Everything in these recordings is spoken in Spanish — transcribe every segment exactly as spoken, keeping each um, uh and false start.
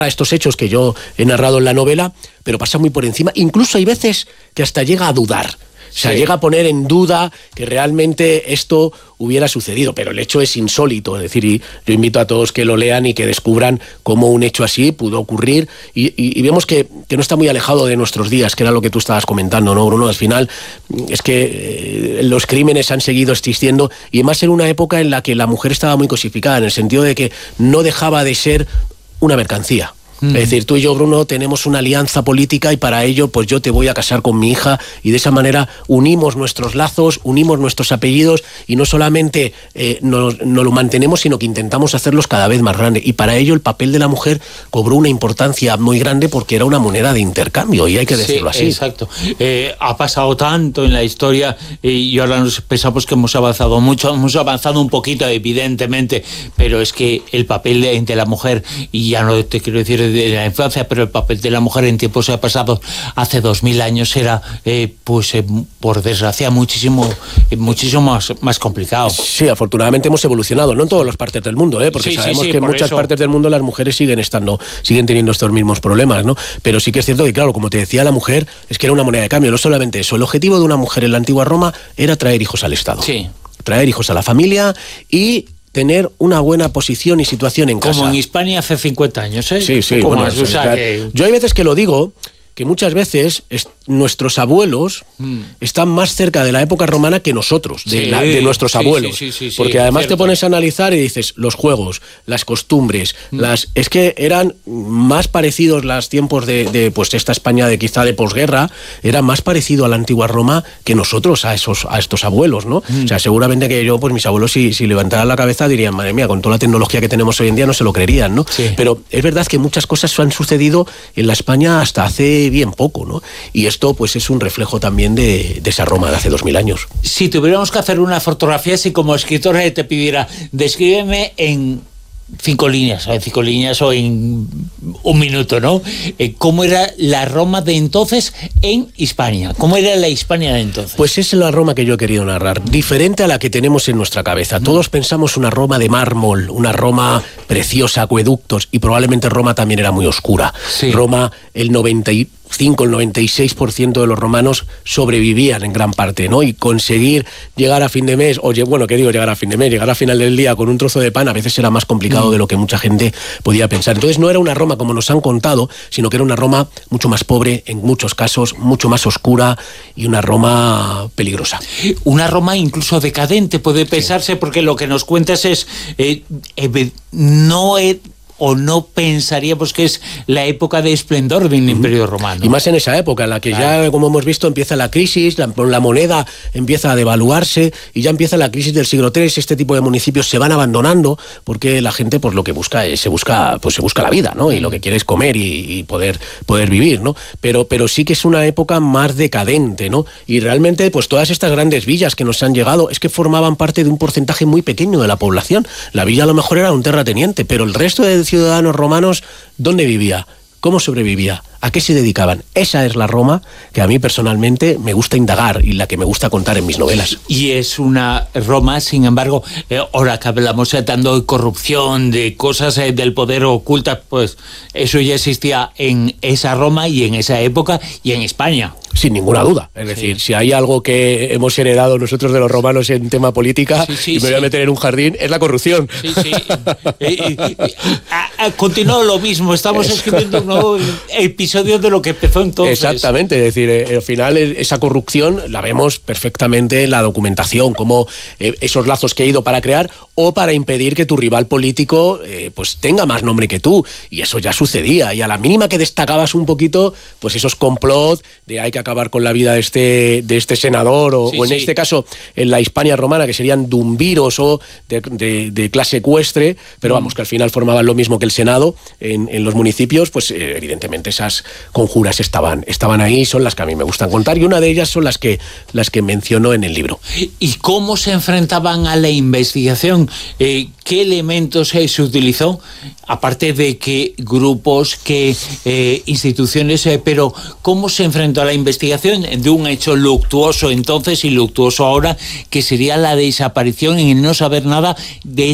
a estos hechos que yo he narrado en la novela, pero pasa muy por encima. Incluso hay veces que hasta llega a dudar. O sea, sí. llega a poner en duda que realmente esto hubiera sucedido, pero el hecho es insólito, es decir, y yo invito a todos que lo lean y que descubran cómo un hecho así pudo ocurrir, y, y, y vemos que, que no está muy alejado de nuestros días, que era lo que tú estabas comentando, ¿no, Bruno? Al final es que eh, los crímenes han seguido existiendo, y además en una época en la que la mujer estaba muy cosificada, en el sentido de que no dejaba de ser una mercancía. Es decir, tú y yo, Bruno, tenemos una alianza política y para ello pues yo te voy a casar con mi hija, y de esa manera unimos nuestros lazos, unimos nuestros apellidos, y no solamente eh, nos, nos lo mantenemos, sino que intentamos hacerlos cada vez más grandes. Y para ello el papel de la mujer cobró una importancia muy grande porque era una moneda de intercambio, y hay que decirlo sí, así. Exacto. Eh, ha pasado tanto en la historia y ahora nos pensamos que hemos avanzado mucho, hemos avanzado un poquito, evidentemente, pero es que el papel de, de la mujer, y ya no te quiero decir de la infancia, pero el papel de la mujer en tiempos pasados, hace dos mil años, era, eh, pues, eh, por desgracia, muchísimo, eh, muchísimo más, más complicado. Sí, afortunadamente hemos evolucionado, no en todas las partes del mundo, ¿eh? porque sí, sabemos sí, sí, que en muchas eso. partes del mundo las mujeres siguen estando, siguen teniendo estos mismos problemas, ¿no? Pero sí que es cierto que, claro, como te decía, la mujer es que era una moneda de cambio. No solamente eso, el objetivo de una mujer en la antigua Roma era traer hijos al Estado, sí. traer hijos a la familia y tener una buena posición y situación en casa. Como en Hispania hace cincuenta años, ¿eh? Sí, sí. Como Bueno, es, o sea, que... Yo hay veces que lo digo, que muchas veces es, nuestros abuelos mm. están más cerca de la época romana que nosotros, de, sí, la, de nuestros sí, abuelos. Sí, sí, sí, porque sí, además te pones a analizar y dices, los juegos, las costumbres, mm. las es que eran más parecidos los tiempos de, de pues esta España de quizá de posguerra, era más parecido a la antigua Roma que nosotros a esos a estos abuelos, ¿no? Mm. O sea, seguramente que yo, pues mis abuelos, si, si levantaran la cabeza dirían, madre mía, con toda la tecnología que tenemos hoy en día no se lo creerían, ¿no? Sí. Pero es verdad que muchas cosas han sucedido en la España hasta hace bien poco, ¿no? Y esto pues es un reflejo también de, de esa Roma de hace dos mil años. Si tuviéramos que hacer una fotografía, si como escritor te pidiera, descríbeme en cinco líneas, o en cinco líneas o en un minuto, ¿no? Eh, ¿Cómo era la Roma de entonces en Hispania? ¿Cómo era la Hispania de entonces? Pues es la Roma que yo he querido narrar, diferente a la que tenemos en nuestra cabeza. Mm. Todos pensamos una Roma de mármol, una Roma preciosa, acueductos, y probablemente Roma también era muy oscura. Sí. Roma, el noventa y cinco, el noventa y seis por ciento de los romanos sobrevivían en gran parte, ¿no? Y conseguir llegar a fin de mes, o bueno, ¿qué digo llegar a fin de mes? Llegar a final del día con un trozo de pan a veces era más complicado mm. de lo que mucha gente podía pensar. Entonces no era una Roma como nos han contado, sino que era una Roma mucho más pobre, en muchos casos, mucho más oscura, y una Roma peligrosa. Una Roma incluso decadente, puede pensarse, sí. porque lo que nos cuentas es... Eh, eh, no es... o no pensaríamos que es la época de esplendor de un uh-huh. imperio romano. Y más en esa época en la que claro. ya, como hemos visto, empieza la crisis, la, la moneda empieza a devaluarse y ya empieza la crisis del siglo tercero, este tipo de municipios se van abandonando porque la gente pues lo que busca es, se busca pues se busca la vida, ¿no? Y lo que quiere es comer y, y poder, poder vivir, ¿no? Pero, pero sí que es una época más decadente, ¿no? Y realmente pues todas estas grandes villas que nos han llegado es que formaban parte de un porcentaje muy pequeño de la población. La villa a lo mejor era un terrateniente, pero el resto de ciudadanos romanos, ¿dónde vivía? ¿Cómo sobrevivía? ¿A qué se dedicaban? Esa es la Roma que a mí personalmente me gusta indagar y la que me gusta contar en mis novelas. Y es una Roma, sin embargo, eh, ahora que hablamos eh, tanto de corrupción, de cosas eh, del poder ocultas, pues eso ya existía en esa Roma y en esa época y en España. Sin ninguna duda. Es decir, sí. si hay algo que hemos heredado nosotros de los romanos en tema política, sí, sí, y me voy sí. a meter en un jardín, es la corrupción. Sí, sí. eh, eh, eh, continúa lo mismo. Estamos escribiendo un nuevo episodio de lo que empezó entonces. Exactamente. Es decir, eh, al final esa corrupción la vemos perfectamente en la documentación, como eh, esos lazos que he ido para crear o para impedir que tu rival político eh, pues tenga más nombre que tú. Y eso ya sucedía. Y a la mínima que destacabas un poquito, pues esos complot de hay que acabar con la vida de este, de este senador o, sí, o en sí. este caso en la Hispania romana que serían dumviros o de, de, de clase ecuestre, pero mm. vamos, que al final formaban lo mismo que el Senado en, en los municipios, pues eh, evidentemente esas conjuras estaban, estaban ahí, son las que a mí me gustan contar y una de ellas son las que, las que menciono en el libro. ¿Y cómo se enfrentaban a la investigación? Eh, ¿Qué elementos eh, se utilizó? Aparte de que grupos, que eh, instituciones, eh, pero ¿cómo se enfrentó a la investigación de un hecho luctuoso entonces y luctuoso ahora, que sería la desaparición y no saber nada de ese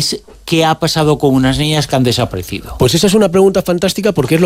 ¿qué ha pasado con unas niñas que han desaparecido? Pues esa es una pregunta fantástica porque es lo